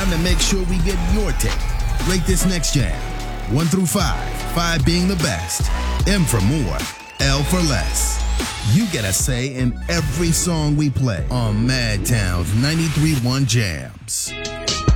time to make sure we get your take. Rate this next jam. 1 through 5, 5 being the best. M for more, L for less. You get a say in every song we play on Madtown's 93.1 Jams.